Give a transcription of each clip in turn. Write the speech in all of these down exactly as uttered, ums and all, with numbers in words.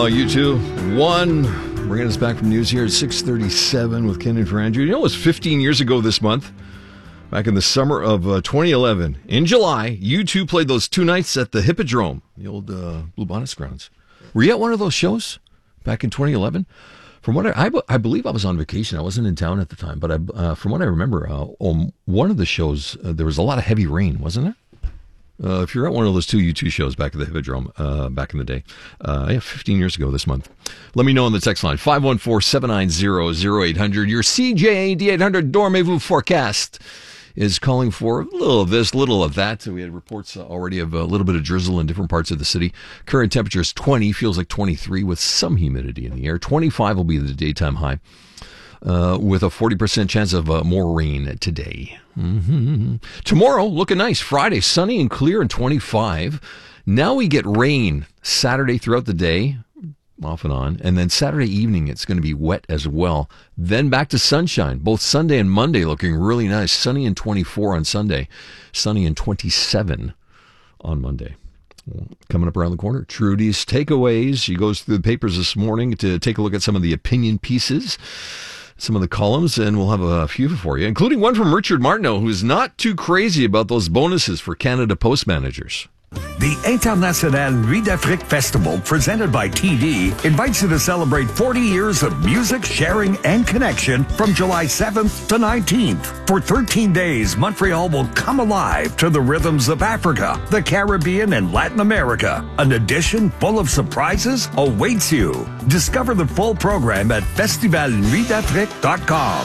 you too. One, bringing us back from news here at six thirty-seven with Ken and for Andrew. You know, it was fifteen years ago this month, back in the summer of uh, twenty eleven. In July, U two played those two nights at the Hippodrome, the old uh, Blue Bonnets grounds. Were you at one of those shows back in twenty eleven? From what I, I, I believe I was on vacation. I wasn't in town at the time, but I, uh, from what I remember, uh, on one of the shows, uh, there was a lot of heavy rain, wasn't there? Uh, if you're at one of those two U two shows back at the Hippodrome uh, back in the day, uh, yeah, fifteen years ago this month. Let me know on the text line, five one four, seven nine zero, zero eight hundred. Your C J A D eight hundred Dormez-vous forecast is calling for a little of this, little of that. We had reports already of a little bit of drizzle in different parts of the city. Current temperature is twenty, feels like twenty-three with some humidity in the air. twenty-five will be the daytime high. Uh, with a forty percent chance of uh, more rain today. Mm-hmm. Tomorrow, looking nice. Friday, sunny and clear and twenty-five. Now we get rain Saturday throughout the day, off and on. And then Saturday evening, it's going to be wet as well. Then back to sunshine. Both Sunday and Monday looking really nice. Sunny and twenty-four on Sunday. Sunny and twenty-seven on Monday. Coming up around the corner, Trudy's Takeaways. She goes through the papers this morning to take a look at some of the opinion pieces, some of the columns, and we'll have a few for you, including one from Richard Martineau, who's not too crazy about those bonuses for Canada Post managers. The International Nuit d'Afrique Festival, presented by T D, invites you to celebrate forty years of music, sharing, and connection from July seventh to nineteenth. For thirteen days, Montreal will come alive to the rhythms of Africa, the Caribbean, and Latin America. An edition full of surprises awaits you. Discover the full program at festival nuit d'afrique dot com.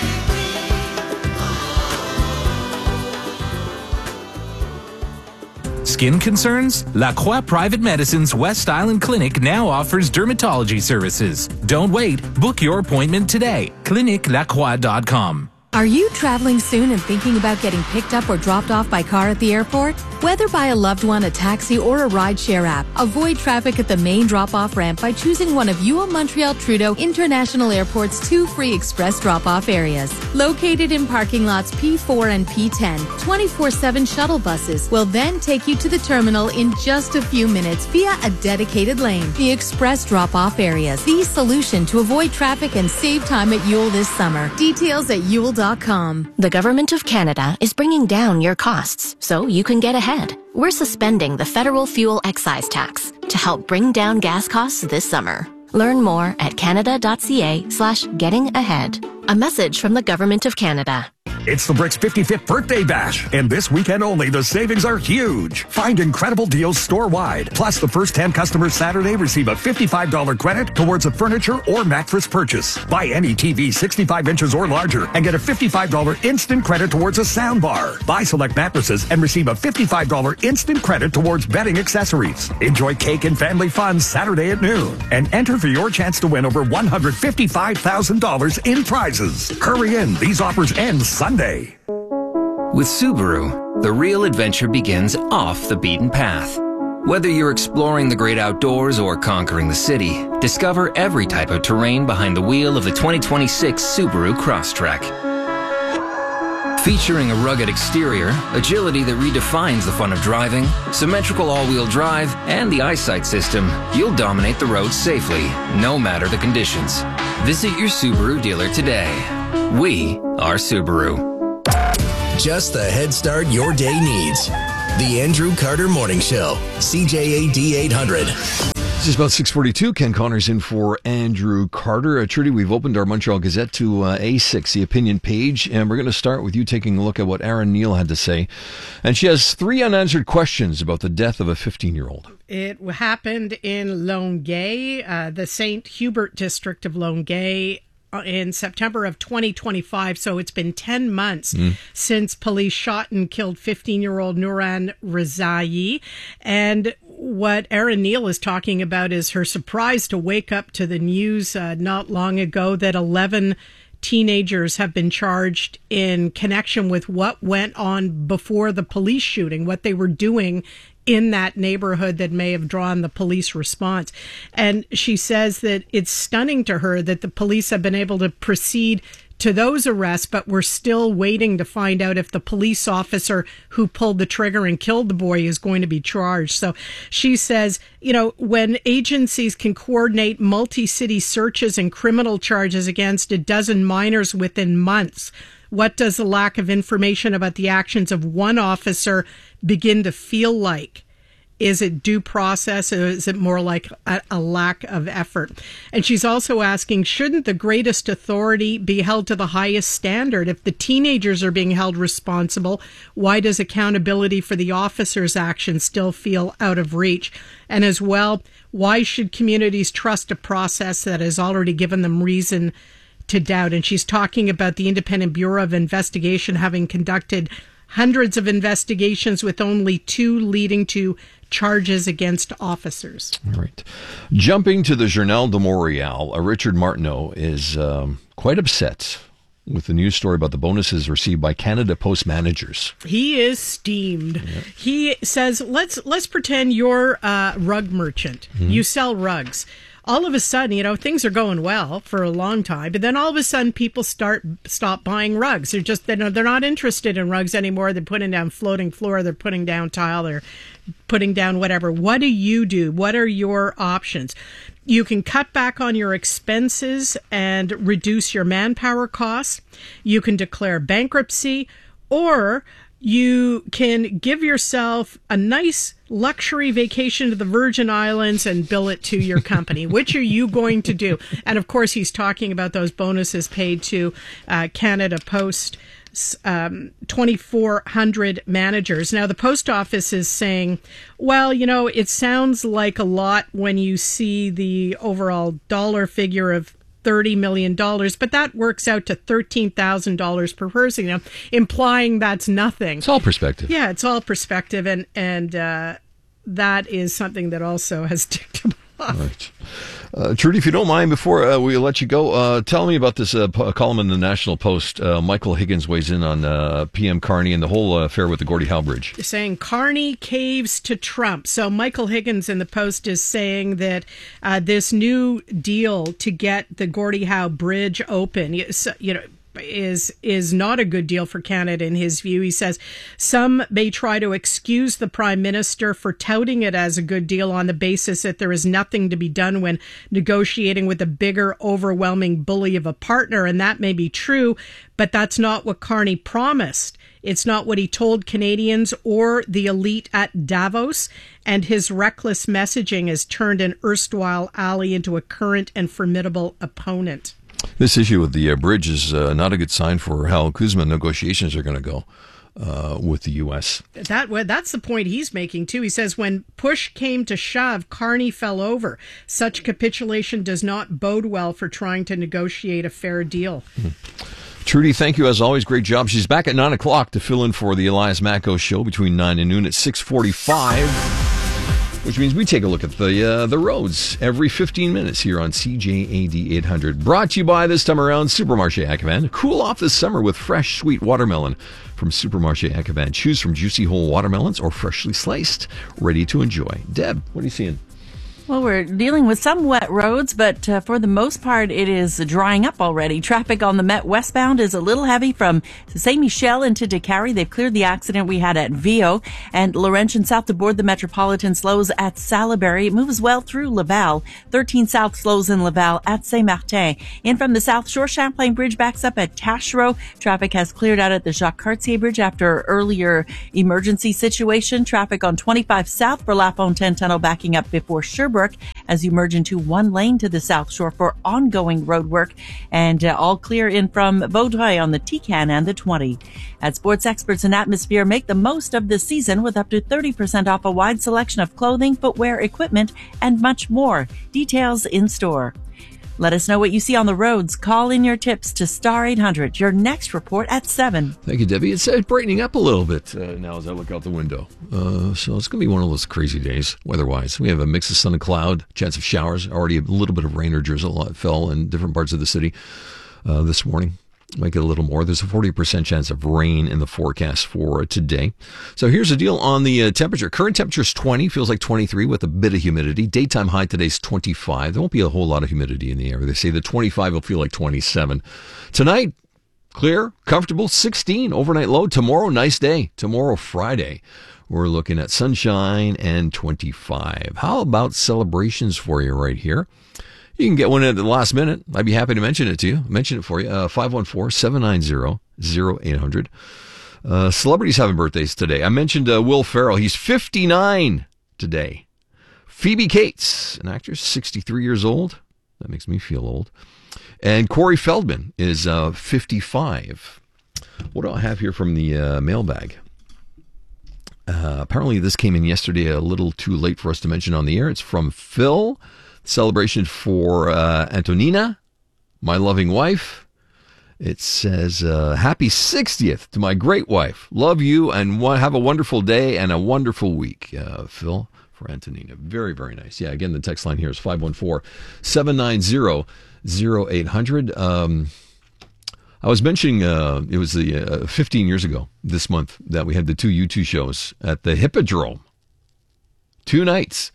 Skin concerns? La Croix Private Medicine's West Island Clinic now offers dermatology services. Don't wait. Book your appointment today. clinique la croix dot com. Are you traveling soon and thinking about getting picked up or dropped off by car at the airport? Whether by a loved one, a taxi, or a rideshare app, avoid traffic at the main drop-off ramp by choosing one of U O Montreal Trudeau International Airport's two free express drop-off areas. Located in parking lots P four and P ten, twenty-four seven shuttle buses will then take you to the terminal in just a few minutes via a dedicated lane. The express drop-off areas, the solution to avoid traffic and save time at Yule this summer. Details at yule dot com. The Government of Canada is bringing down your costs so you can get ahead. We're suspending the federal fuel excise tax to help bring down gas costs this summer. Learn more at canada.ca slash getting ahead. A message from the Government of Canada. It's the Bricks fifty-fifth Birthday Bash, and this weekend only, the savings are huge. Find incredible deals store-wide. Plus, the first ten customers Saturday receive a fifty-five dollars credit towards a furniture or mattress purchase. Buy any T V sixty-five inches or larger and get a fifty-five dollars instant credit towards a sound bar. Buy select mattresses and receive a fifty-five dollars instant credit towards bedding accessories. Enjoy cake and family fun Saturday at noon, and enter for your chance to win over one hundred fifty-five thousand dollars in prizes. Hurry in. These offers end Sunday. With Subaru, the real adventure begins off the beaten path. Whether you're exploring the great outdoors or conquering the city, discover every type of terrain behind the wheel of the twenty twenty-six Subaru Crosstrek. Featuring a rugged exterior, agility that redefines the fun of driving, symmetrical all-wheel drive, and the eyesight system, you'll dominate the road safely, no matter the conditions. Visit your Subaru dealer today. We are Subaru. Just the head start your day needs. The Andrew Carter Morning Show, C J A D eight hundred. This is about six forty-two. Ken Connors in for Andrew Carter. Uh, Trudy, we've opened our Montreal Gazette to uh, A six, the opinion page, and we're going to start with you taking a look at what Erin Neal had to say. And she has three unanswered questions about the death of a fifteen-year-old. It happened in Longueuil, uh, the Saint Hubert district of Longueuil, in September of twenty twenty-five, so it's been ten months mm. since police shot and killed fifteen-year-old Nouran Rezaei. And what Erin Neal is talking about is her surprise to wake up to the news uh, not long ago that eleven teenagers have been charged in connection with what went on before the police shooting, what they were doing in that neighborhood that may have drawn the police response. And she says that it's stunning to her that the police have been able to proceed to those arrests, but we're still waiting to find out if the police officer who pulled the trigger and killed the boy is going to be charged. So she says, you know, when agencies can coordinate multi-city searches and criminal charges against a dozen minors within months, what does the lack of information about the actions of one officer begin to feel like? Is it due process, or is it more like a, a lack of effort? And she's also asking, shouldn't the greatest authority be held to the highest standard? If the teenagers are being held responsible, why does accountability for the officer's actions still feel out of reach? And as well, why should communities trust a process that has already given them reason to doubt? And she's talking about the Independent Bureau of Investigation having conducted hundreds of investigations with only two leading to charges against officers. All right. Jumping to the Journal de Montréal, uh, Richard Martineau is um, quite upset with the news story about the bonuses received by Canada Post managers. He is steamed. Yeah. He says, let's let's pretend you're a rug merchant. Mm-hmm. You sell rugs. All of a sudden, you know, things are going well for a long time, but then all of a sudden people start stop buying rugs. They're just, they're not interested in rugs anymore. They're putting down floating floor. They're putting down tile. They're putting down whatever. What do you do? What are your options? You can cut back on your expenses and reduce your manpower costs. You can declare bankruptcy, or you can give yourself a nice luxury vacation to the Virgin Islands and bill it to your company. Which are you going to do? And of course, he's talking about those bonuses paid to uh, Canada Post um, twenty-four hundred managers. Now, the post office is saying, well, you know, it sounds like a lot when you see the overall dollar figure of thirty million dollars, but that works out to thirteen thousand dollars per person, you know, implying that's nothing. It's all perspective. Yeah, it's all perspective, and, and uh, that is something that also has ticked him off. Right. Uh, Trudy, if you don't mind, before uh, we let you go, uh, tell me about this uh, p- column in the National Post. Uh, Michael Higgins weighs in on uh, P M Carney and the whole uh, affair with the Gordie Howe Bridge. Saying Carney caves to Trump. So Michael Higgins in the Post is saying that uh, this new deal to get the Gordie Howe Bridge open, you know, is is not a good deal for Canada in his view. He says some may try to excuse the Prime Minister for touting it as a good deal on the basis that there is nothing to be done when negotiating with a bigger, overwhelming bully of a partner, and that may be true, but that's not what Carney promised. It's not what he told Canadians or the elite at Davos, and his reckless messaging has turned an erstwhile ally into a current and formidable opponent. This issue with the uh, bridge is uh, not a good sign for how Kuzma negotiations are going to go uh, with the U S. That That's the point he's making, too. He says, when push came to shove, Carney fell over. Such capitulation does not bode well for trying to negotiate a fair deal. Hmm. Trudy, thank you as always. Great job. She's back at nine o'clock to fill in for the Elias Macko show between nine and noon at six forty-five. Which means we take a look at the uh, the roads every fifteen minutes here on C J A D eight hundred. Brought to you by, this time around, Supermarché Ekavan. Cool off this summer with fresh, sweet watermelon from Supermarché Ekavan. Choose from juicy whole watermelons or freshly sliced, ready to enjoy. Deb, what are you seeing? Well, we're dealing with some wet roads, but uh, for the most part, it is drying up already. Traffic on the Met westbound is a little heavy from Saint Michel into Décarie. They've cleared the accident we had at Viau, and Laurentian south to board the Metropolitan slows at Salaberry. It moves well through Laval. thirteen south slows in Laval at Saint-Martin. In from the South Shore, Champlain Bridge backs up at Taschereau. Traffic has cleared out at the Jacques Cartier Bridge after earlier emergency situation. Traffic on twenty-five south for La Fontaine Tunnel backing up before Sherbrooke as you merge into one lane to the South Shore for ongoing road work, and uh, all clear in from Vaudreuil on the T-Can and the twenty. At Sports Experts and Atmosphere, make the most of this season with up to thirty percent off a wide selection of clothing, footwear, equipment, and much more. Details in store. Let us know what you see on the roads. Call in your tips to Star eight hundred. Your next report at seven. Thank you, Debbie. It's uh, brightening up a little bit uh, now as I look out the window. Uh, so it's going to be one of those crazy days weather-wise. We have a mix of sun and cloud, chance of showers. Already a little bit of rain or drizzle uh, fell in different parts of the city uh, this morning. Might get a little more. There's a forty percent chance of rain in the forecast for today. So here's the deal on the uh, temperature. Current temperature is twenty, feels like twenty-three with a bit of humidity. Daytime high today is twenty-five. There won't be a whole lot of humidity in the air. They say the twenty-five will feel like twenty-seven. Tonight, clear, comfortable, sixteen overnight low. Tomorrow, nice day. Tomorrow, Friday, we're looking at sunshine and twenty-five. How about celebrations for you right here? You can get one at the last minute. I'd be happy to mention it to you. Mention it for you. Uh, five one four, seven nine zero, zero eight hundred. Uh, celebrities having birthdays today. I mentioned uh, Will Ferrell. He's fifty-nine today. Phoebe Cates, an actress, sixty-three years old. That makes me feel old. And Corey Feldman is uh, fifty-five. What do I have here from the uh, mailbag? Uh, apparently this came in yesterday a little too late for us to mention on the air. It's from Phil. Celebration for uh, Antonina, my loving wife. It says, uh, happy sixtieth to my great wife. Love you and one, have a wonderful day and a wonderful week. Uh, Phil, for Antonina. Very, very nice. Yeah, again, the text line here is five one four, seven nine zero, zero eight hundred. Um, I was mentioning uh, it was the uh, fifteen years ago this month that we had the two U two shows at the Hippodrome. Two nights.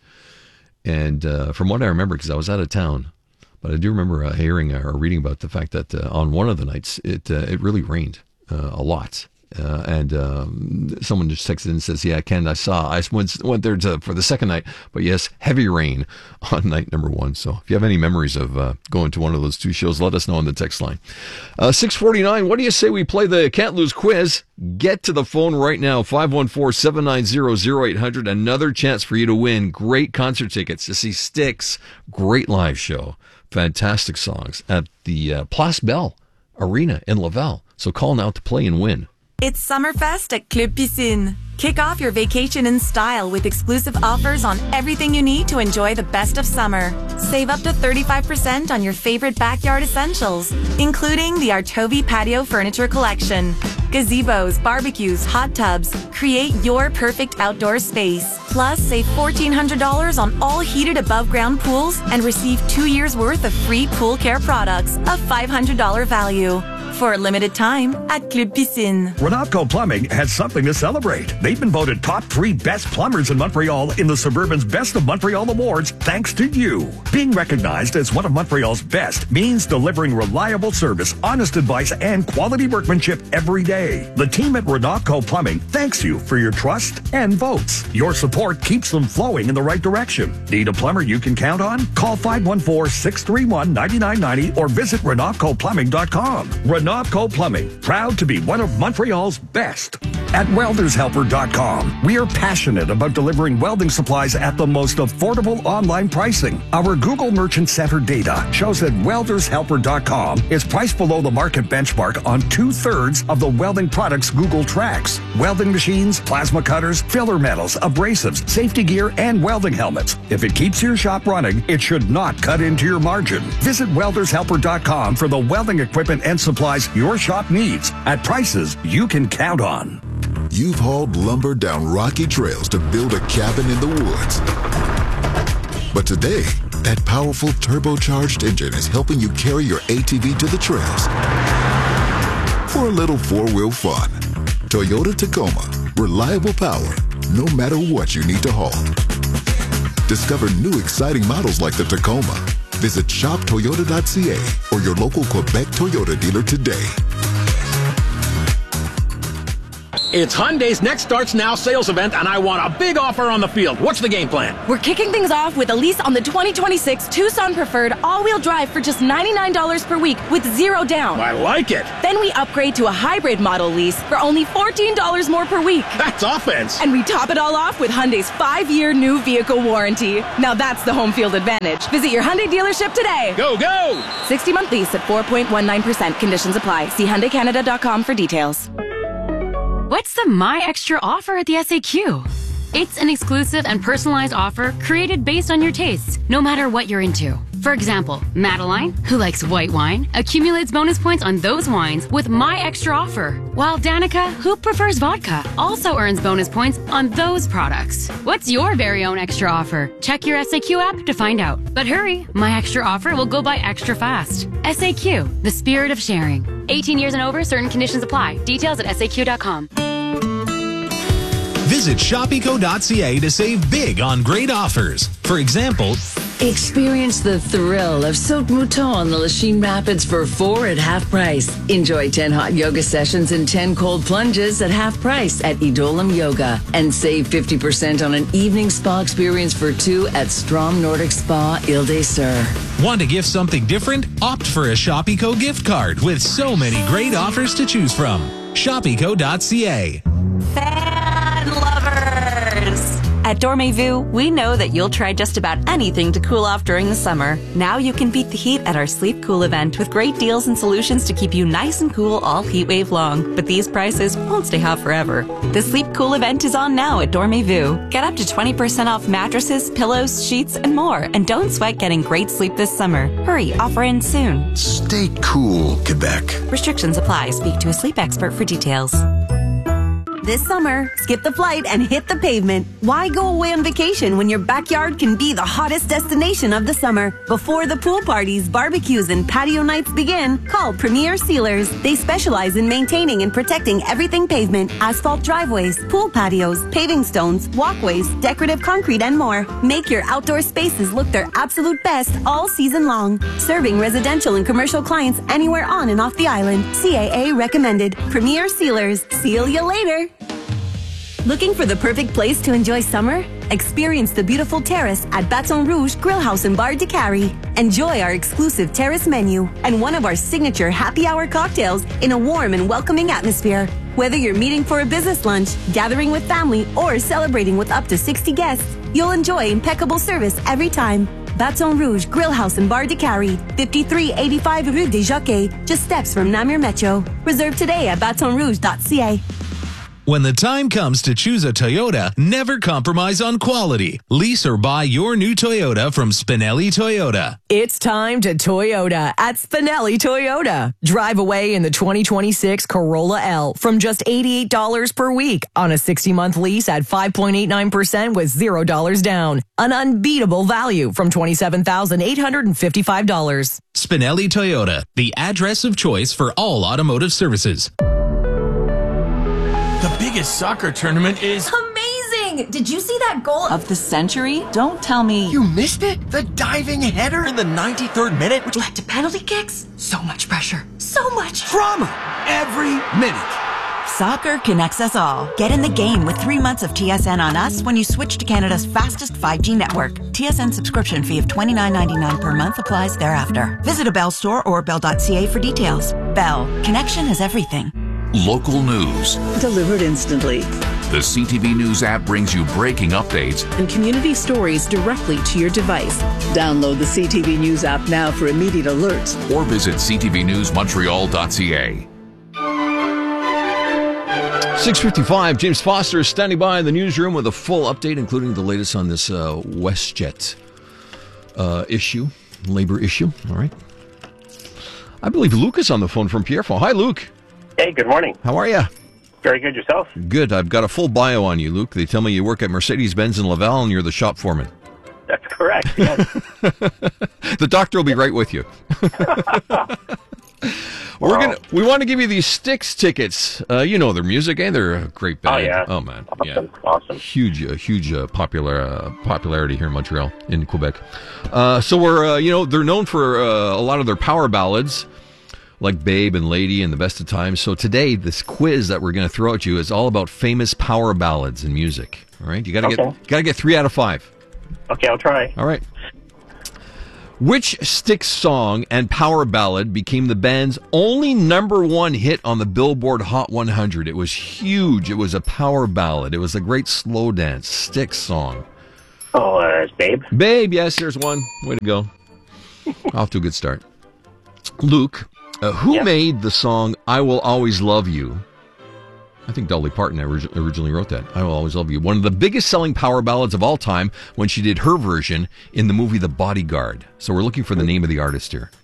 And uh, from what I remember, because I was out of town, but I do remember uh, hearing or reading about the fact that uh, on one of the nights, it uh, it really rained uh, a lot. Uh, and um, someone just texted and says, yeah, Ken, I saw. I went, went there to, for the second night, but yes, heavy rain on night number one. So if you have any memories of uh, going to one of those two shows, let us know on the text line. Uh, six forty-nine, what do you say we play the Can't Lose quiz? Get to the phone right now, five one four, seven nine zero, zero eight hundred. Another chance for you to win great concert tickets to see Styx. Great live show. Fantastic songs at the uh, Place Belle Arena in Laval. So call now to play and win. It's Summerfest at Club Piscine. Kick off your vacation in style with exclusive offers on everything you need to enjoy the best of summer. Save up to thirty-five percent on your favorite backyard essentials, including the Artovi Patio Furniture Collection. Gazebos, barbecues, hot tubs. Create your perfect outdoor space. Plus, save fourteen hundred dollars on all heated above-ground pools and receive two years' worth of free pool care products of five hundred dollars value. For a limited time at Club Piscine. Renatco Plumbing has something to celebrate. They've been voted top three best plumbers in Montreal in the Suburban's Best of Montreal Awards thanks to you. Being recognized as one of Montreal's best means delivering reliable service, honest advice, and quality workmanship every day. The team at Renatco Plumbing thanks you for your trust and votes. Your support keeps them flowing in the right direction. Need a plumber you can count on? Call five one four, six three one, nine nine nine zero or visit renatco plumbing dot com. Renatco Plumbing, proud to be one of Montreal's best. At welders helper dot com, we are passionate about delivering welding supplies at the most affordable online pricing. Our Google Merchant Center data shows that welders helper dot com is priced below the market benchmark on two-thirds of the welding products Google tracks. Welding machines, plasma cutters, filler metals, abrasives, safety gear, and welding helmets. If it keeps your shop running, it should not cut into your margin. Visit welders helper dot com for the welding equipment and supplies your shop needs at prices you can count on. You've hauled lumber down rocky trails to build a cabin in the woods. But today, that powerful turbocharged engine is helping you carry your A T V to the trails for a little four-wheel fun. Toyota Tacoma. Reliable power, no matter what you need to haul. Discover new exciting models like the Tacoma. Visit shop toyota dot c a or your local Quebec Toyota dealer today. It's Hyundai's Next Starts Now sales event, and I want a big offer on the field. What's the game plan? We're kicking things off with a lease on the twenty twenty-six Tucson Preferred all-wheel drive for just ninety-nine dollars per week with zero down. I like it. Then we upgrade to a hybrid model lease for only fourteen dollars more per week. That's offense. And we top it all off with Hyundai's five-year new vehicle warranty. Now that's the home field advantage. Visit your Hyundai dealership today. Go, go! sixty-month lease at four point one nine percent. Conditions apply. See Hyundai Canada dot com for details. What's the My Extra offer at the S A Q? It's an exclusive and personalized offer created based on your tastes, no matter what you're into. For example, Madeline, who likes white wine, accumulates bonus points on those wines with My Extra offer, while Danica, who prefers vodka, also earns bonus points on those products. What's your very own extra offer? Check your S A Q app to find out. But hurry, My Extra offer will go by extra fast. S A Q, the spirit of sharing. eighteen years and over, certain conditions apply. Details at S A Q dot com. Visit shop eco dot c a to save big on great offers. For example, Experience the thrill of Saut Mouton on the Lachine Rapids for four at half price. Enjoy ten hot yoga sessions and ten cold plunges at half price at Idolam Yoga. And save fifty percent on an evening spa experience for two at Strom Nordic Spa Ile des Sœurs. Want to gift something different? Opt for a Shopico gift card with so many great offers to choose from. Shopico dot c a. Fan lovers! At Dormez-vous, we know that you'll try just about anything to cool off during the summer. Now you can beat the heat at our Sleep Cool event with great deals and solutions to keep you nice and cool all heat wave long. But these prices won't stay hot forever. The Sleep Cool event is on now at Dormez-vous. Get up to twenty percent off mattresses, pillows, sheets, and more. And don't sweat getting great sleep this summer. Hurry, offer ends soon. Stay cool, Quebec. Restrictions apply. Speak to a sleep expert for details. This summer, skip the flight and hit the pavement. Why go away on vacation when your backyard can be the hottest destination of the summer? Before the pool parties, barbecues, and patio nights begin, call Premier Sealers. They specialize in maintaining and protecting everything pavement, asphalt driveways, pool patios, paving stones, walkways, decorative concrete, and more. Make your outdoor spaces look their absolute best all season long. Serving residential and commercial clients anywhere on and off the island. C A A recommended. Premier Sealers. Seal you later. Looking for the perfect place to enjoy summer? Experience the beautiful terrace at Baton Rouge Grill House and Bar de Cary. Enjoy our exclusive terrace menu and one of our signature happy hour cocktails in a warm and welcoming atmosphere. Whether you're meeting for a business lunch, gathering with family, or celebrating with up to sixty guests, you'll enjoy impeccable service every time. Baton Rouge Grill House and Bar de Cary, fifty-three eighty-five Rue des Jockeys, just steps from Namur Metro. Reserve today at baton rouge dot c a. When the time comes to choose a Toyota, never compromise on quality. Lease or buy your new Toyota from Spinelli Toyota. It's time to Toyota at Spinelli Toyota. Drive away in the twenty twenty-six Corolla L from just eighty-eight dollars per week on a sixty-month lease at five point eight nine percent with zero dollars down. An unbeatable value from twenty-seven thousand eight hundred fifty-five dollars. Spinelli Toyota, the address of choice for all automotive services. The biggest soccer tournament is amazing! Did you see that goal of the century? Don't tell me you missed it. The diving header in the ninety-third minute, which led to penalty kicks. So much pressure, so much drama every minute. Soccer connects us all. Get in the game with three months of T S N on us when you switch to Canada's fastest five G network. T S N subscription fee of twenty-nine ninety-nine per month applies thereafter. Visit a Bell store or bell dot c a for details. Bell. Connection is everything. Local news. Delivered instantly. The C T V News app brings you breaking updates and community stories directly to your device. Download the C T V News app now for immediate alerts. Or visit c t v news montreal dot c a. six fifty-five, James Foster is standing by in the newsroom with a full update, including the latest on this uh, WestJet uh, issue, labor issue. All right. I believe Luke is on the phone from Pierrefonds. Hi, Luke. Hey, good morning. How are you? Very good. Yourself? Good. I've got a full bio on you, Luke. They tell me you work at Mercedes-Benz in Laval and you're the shop foreman. That's correct, yes. The doctor will be right with you. We're Wow. gonna. We want to give you these Styx tickets. Uh, you know their music, eh? They're a great band. Oh, yeah. Oh man. Awesome. Yeah. Awesome. Huge, uh, huge uh, popular uh, popularity here in Montreal, in Quebec. Uh, so we're, uh, you know, they're known for uh, a lot of their power ballads, like Babe and Lady and The Best of Times. So today, this quiz that we're going to throw at you is all about famous power ballads in music. All right, you got to Okay. get got to get three out of five. Okay, I'll try. All right. Which Styx song and power ballad became the band's only number one hit on the Billboard Hot one hundred? It was huge. It was a power ballad. It was a great slow dance Styx song. Oh, uh, it's Babe? Babe, yes, there's one. Way to go. Off to a good start. Luke, uh, who Yep. made the song I Will Always Love You? I think Dolly Parton orig- originally wrote that. I Will Always Love You. One of the biggest selling power ballads of all time when she did her version in the movie The Bodyguard. So we're looking for the name of the artist here.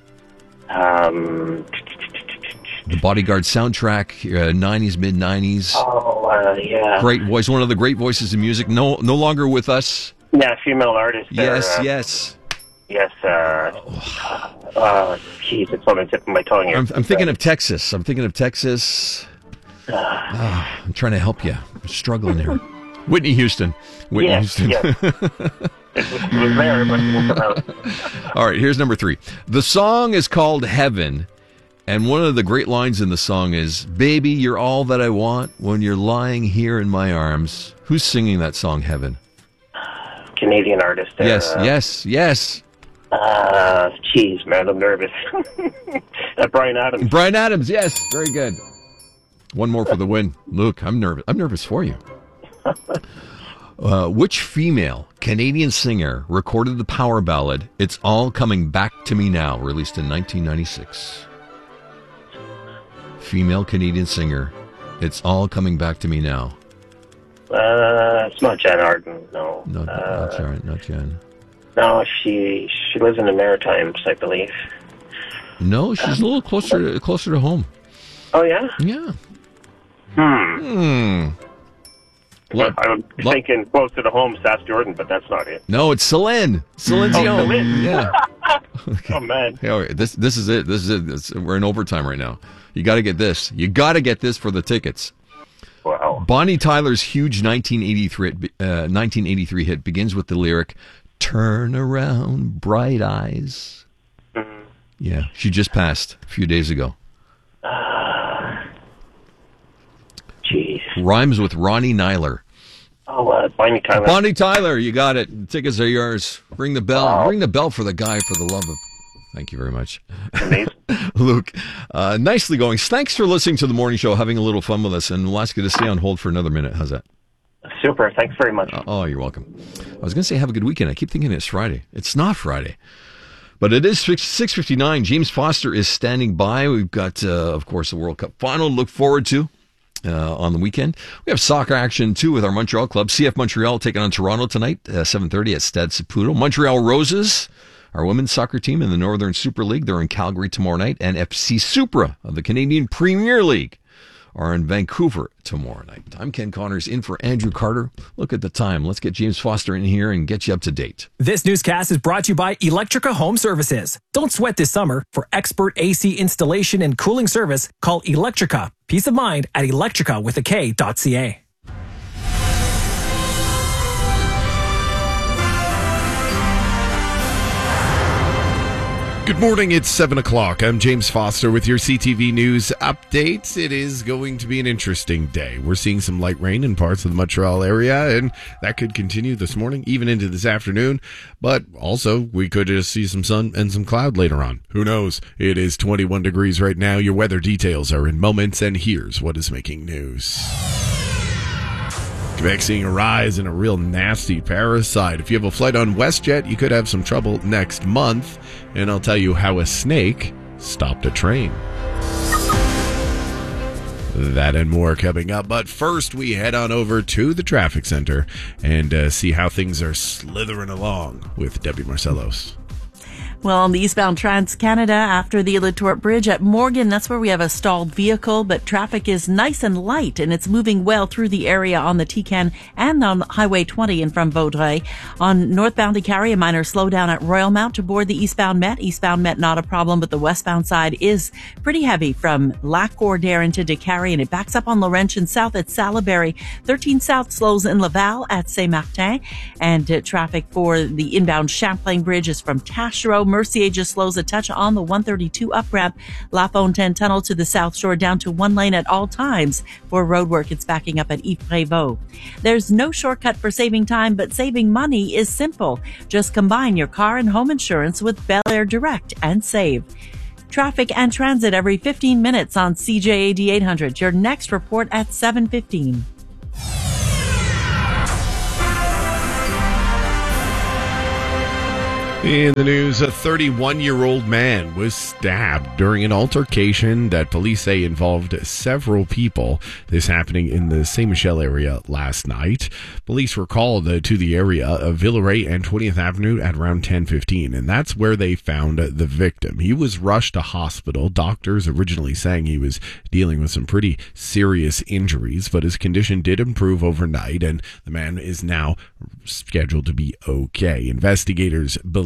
Um, The Bodyguard soundtrack, uh, nineties, mid-nineties. oh, uh, yeah. Great voice. One of the great voices in music. No no longer with us. Yeah, female artist. there, Yes, uh, yes. Yes, uh, uh, geez, it's on the tip of my tongue here. I'm, I'm thinking of Texas. I'm thinking of Texas. Ah, I'm trying to help you. I'm struggling here. Whitney Houston. Whitney Yes, Houston. yes. it was, it was there, but it won't come out. All right, here's number three. The song is called Heaven, and one of the great lines in the song is, "Baby, you're all that I want when you're lying here in my arms." Who's singing that song, Heaven? Canadian artist. There, Yes, uh, yes, yes. Uh, jeez, man, I'm nervous. uh, Brian Adams. Brian Adams, yes, very good. One more for the win. Luke, I'm nervous. I'm nervous for you. Uh, which female Canadian singer recorded the power ballad "It's All Coming Back to Me Now," released in nineteen ninety-six? Female Canadian singer, "It's All Coming Back to Me Now." Uh, it's not Jen Arden, no. No, uh, that's all right, not Jen. No, she she lives in the Maritimes, I believe. No, she's a little closer to, closer to home. Oh, yeah? Yeah. Hmm. Hmm. Well, I'm thinking closer to home, Sass Jordan, but that's not it. No, it's Celine. Celine Oh, Dion. Celine. Yeah. Oh, man. Yeah, all right, this this is it. This is it. This, we're in overtime right now. You got to get this. You got to get this for the tickets. Wow. Bonnie Tyler's huge nineteen eighty-three, uh, nineteen eighty-three hit begins with the lyric, "Turn around, bright eyes." Mm-hmm. Yeah, she just passed a few days ago. Jeez. Rhymes with Ronnie Nyler. Oh, uh, Bonnie Tyler. Bonnie Tyler, you got it. The tickets are yours. Ring the bell. Wow. Ring the bell for the guy, for the love of... Thank you very much. Amazing. Luke, uh, nicely going. Thanks for listening to the morning show, having a little fun with us, and we'll ask you to stay on hold for another minute. How's that? Super. Thanks very much. Uh, oh, you're welcome. I was going to say have a good weekend. I keep thinking it's Friday. It's not Friday. But it is six fifty-nine. James Foster is standing by. We've got, uh, of course, the World Cup final to look forward to uh, on the weekend. We have soccer action, too, with our Montreal club. C F Montreal taking on Toronto tonight, uh, seven thirty at Stade Saputo. Montreal Roses, our women's soccer team in the Northern Super League, they're in Calgary tomorrow night. And F C Supra of the Canadian Premier League are in Vancouver tomorrow night. I'm Ken Connors in for Andrew Carter. Look at the time. Let's get James Foster in here and get you up to date. This newscast is brought to you by Electrica Home Services. Don't sweat this summer. For expert A C installation and cooling service, call Electrica. Peace of mind at electrica with a K dot C A. Good morning, it's seven o'clock. I'm James Foster with your C T V News updates. It is going to be an interesting day. We're seeing some light rain in parts of the Montreal area, and that could continue this morning, even into this afternoon. But also, we could just see some sun and some cloud later on. Who knows? It is twenty-one degrees right now. Your weather details are in moments, and here's what is making news. Quebec seeing a rise in a real nasty parasite. If you have a flight on WestJet, you could have some trouble next month. And I'll tell you how a snake stopped a train. That and more coming up. But first, we head on over to the traffic center and uh, see how things are slithering along with Debbie Marcellos. Well, on the eastbound Trans-Canada, after the Latour Bridge at Morgan, that's where we have a stalled vehicle, but traffic is nice and light, and it's moving well through the area on the T C A N and on Highway twenty and from Vaudreuil. On northbound Icari, a minor slowdown at Royal Mount to board the eastbound Met. Eastbound Met, not a problem, but the westbound side is pretty heavy from Lac Gordaire into Icari, and it backs up on Laurentian South at Salaberry. thirteen South slows in Laval at Saint-Martin, and uh, traffic for the inbound Champlain Bridge is from Taschereau. Mercier just slows a touch on the one thirty-two up ramp. La Fontaine Tunnel to the South Shore down to one lane at all times. For roadwork, it's backing up at Yves Prévost. There's no shortcut for saving time, but saving money is simple. Just combine your car and home insurance with Bel Air Direct and save. Traffic and transit every fifteen minutes on C J A D eight hundred. Your next report at seven fifteen. In the news, a thirty-one-year-old man was stabbed during an altercation that police say involved several people. This happening in the Saint-Michel area last night. Police were called uh, to the area of Villeray and twentieth Avenue at around ten fifteen, and that's where they found the victim. He was rushed to hospital. Doctors originally saying he was dealing with some pretty serious injuries, but his condition did improve overnight, and the man is now scheduled to be okay. Investigators believe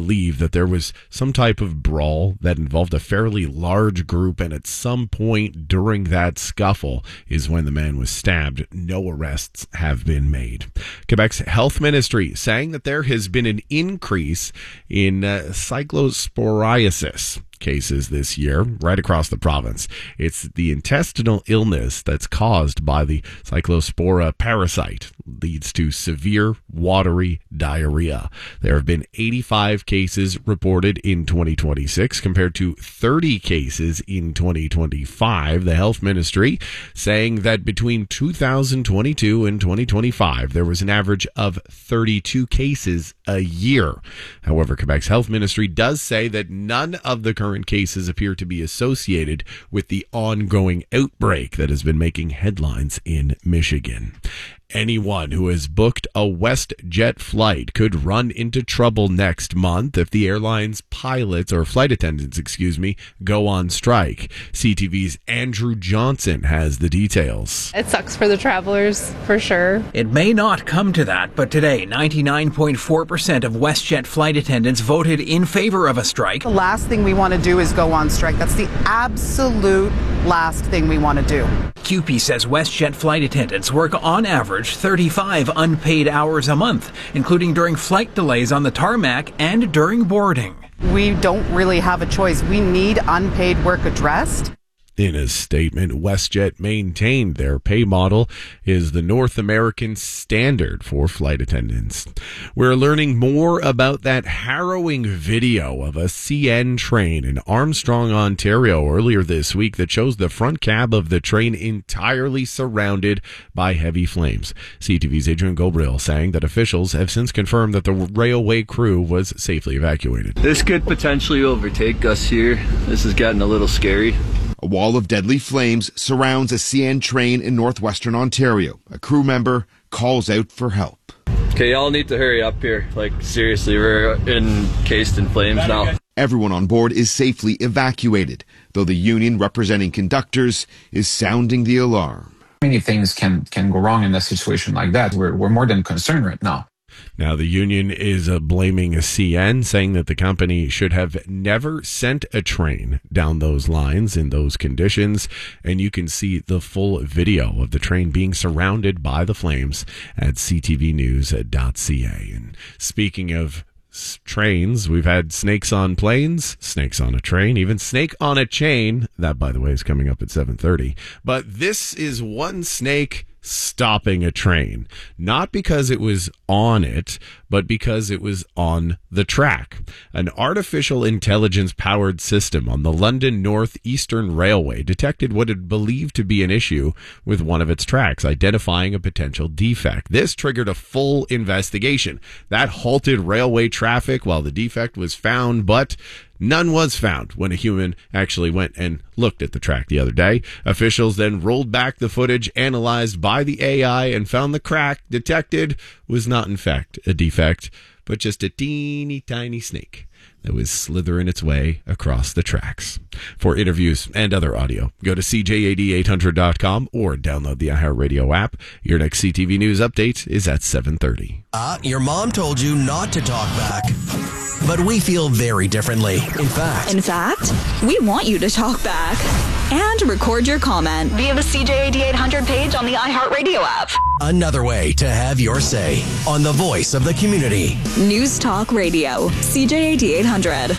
believe that there was some type of brawl that involved a fairly large group, and at some point during that scuffle is when the man was stabbed. No arrests have been made. Quebec's health ministry saying that there has been an increase in uh, cyclosporiasis cases this year right across the province. It's the intestinal illness that's caused by the Cyclospora parasite, leads to severe watery diarrhea. There have been eighty-five cases reported in twenty twenty-six compared to thirty cases in twenty twenty-five. The health ministry saying that between two thousand twenty-two and twenty twenty-five there was an average of thirty-two cases a year. However, Quebec's health ministry does say that none of the current cases appear to be associated with the ongoing outbreak that has been making headlines in Michigan. Anyone who has booked a WestJet flight could run into trouble next month if the airline's pilots or flight attendants, excuse me, go on strike. C T V's Andrew Johnson has the details. It sucks for the travelers, for sure. It may not come to that, but today, ninety-nine point four percent of WestJet flight attendants voted in favor of a strike. The last thing we want to do is go on strike. That's the absolute last thing we want to do. C U P E says WestJet flight attendants work on average thirty-five unpaid hours a month, including during flight delays on the tarmac and during boarding. We don't really have a choice. We need unpaid work addressed. In a statement, WestJet maintained their pay model is the North American standard for flight attendants. We're learning more about that harrowing video of a C N train in Armstrong, Ontario earlier this week that shows the front cab of the train entirely surrounded by heavy flames. C T V's Adrian Gobril saying that officials have since confirmed that the railway crew was safely evacuated. This could potentially overtake us here. This is getting a little scary. A wall of deadly flames surrounds a C N train in northwestern Ontario. A crew member calls out for help. Okay, y'all need to hurry up here. Like, seriously, we're encased in flames now. Everyone on board is safely evacuated, though the union representing conductors is sounding the alarm. Many things can, can go wrong in a situation like that. We're, we're more than concerned right now. Now, the union is uh, blaming a C N, saying that the company should have never sent a train down those lines in those conditions. And you can see the full video of the train being surrounded by the flames at c t v news dot c a. And speaking of s- trains, we've had snakes on planes, snakes on a train, even snake on a chain. That, by the way, is coming up at seven thirty. But this is one snake stopping a train, not because it was on it, but because it was on the track. An artificial intelligence powered system on the London North Eastern Railway detected what it believed to be an issue with one of its tracks, identifying a potential defect. This triggered a full investigation that halted railway traffic while the defect was found, but none was found when a human actually went and looked at the track the other day. Officials then rolled back the footage analyzed by the A I and found the crack detected was not in fact a defect, but just a teeny tiny snake that was slithering its way across the tracks. For interviews and other audio, go to c j a d eight hundred dot com or download the iHeartRadio app. Your next C T V News update is at seven thirty. Uh, your mom told you not to talk back. But we feel very differently. In fact, In fact, we want you to talk back and record your comment via the C J A D eight hundred page on the iHeartRadio app. another way to have your say on the voice of the community. News Talk Radio, C J A D eight hundred.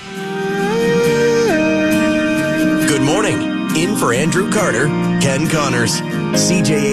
Good morning. In for Andrew Carter, Ken Connors, C J A